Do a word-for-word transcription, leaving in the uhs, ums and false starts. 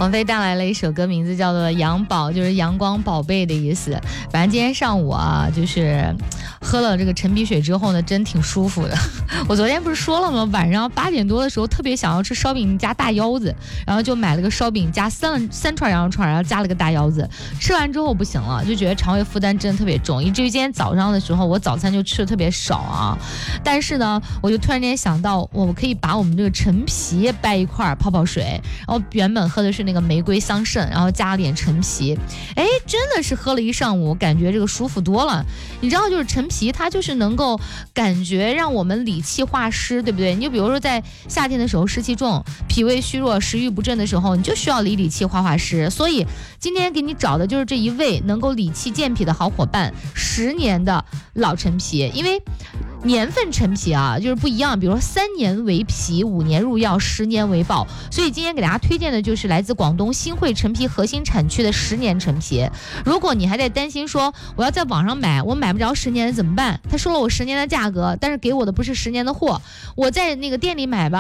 王菲带来了一首歌，名字叫做《阳宝》，就是阳光宝贝的意思。反正今天上午啊，就是喝了这个陈皮水之后呢，真挺舒服的。我昨天不是说了吗？晚上八点多的时候特别想要吃烧饼加大腰子，然后就买了个烧饼加三三串羊肉串，然后加了个大腰子。吃完之后不行了，就觉得肠胃负担真的特别重，以至于今天早上的时候我早餐就吃的特别少啊。但是呢，我就突然间想到，我可以把我们这个陈皮掰一块泡泡水，然后原本喝的是那个玫瑰桑葚，然后加了点陈皮，哎，真的是喝了一上午，感觉这个舒服多了。你知道，就是陈皮它就是能够感觉让我们理气化湿，对不对？你就比如说在夏天的时候湿气重，脾胃虚弱，食欲不振的时候，你就需要理理气化化湿。所以今天给你找的就是这一味能够理气健脾的好伙伴，十年的老陈皮。因为年份陈皮啊，就是不一样，比如说三年为皮，五年入药，十年为宝。所以今天给大家推荐的就是来自广东新会陈皮核心产区的十年陈皮。如果你还在担心说我要在网上买，我买不着十年的怎么办？他说了我十年的价格，但是给我的不是十年的货，我在那个店里买吧。